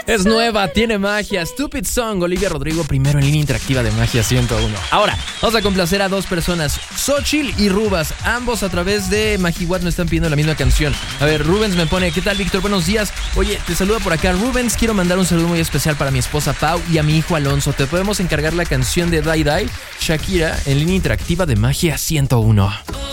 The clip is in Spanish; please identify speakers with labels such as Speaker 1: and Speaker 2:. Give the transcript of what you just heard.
Speaker 1: Es nueva, tiene magia. Stupid Song, Olivia Rodrigo, primero en línea interactiva de Magia 101. Ahora, vamos a complacer a dos personas, Xochitl y Rubas. Ambos a través de Magiwatt me están pidiendo la misma canción. A ver, Rubens me pone, ¿qué tal, Víctor? Buenos días. Oye, te saluda por acá. Rubens, quiero mandar un saludo muy especial para mi esposa Pau y a mi hijo Alonso. Te podemos encargar la canción de Dai Dai, Shakira, en línea interactiva de Magia 101.